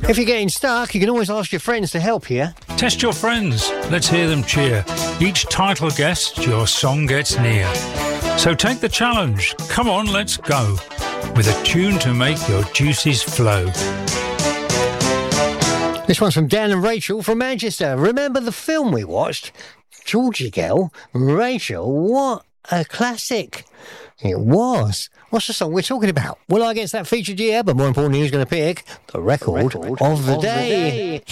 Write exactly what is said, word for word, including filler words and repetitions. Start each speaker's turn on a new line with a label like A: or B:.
A: If you're getting stuck, you can always ask your friends to help you.
B: Test your friends. Let's hear them cheer. Each title guessed, your song gets near. So take the challenge. Come on, let's go. With a tune to make your juices flow.
A: This one's from Dan and Rachel from Manchester. Remember the film we watched? Georgie Girl? Rachel, what a classic. It was. What's the song we're talking about? Well, I guess that featured, yeah, but more importantly, who's going to pick the record, the record of the, of day. the day.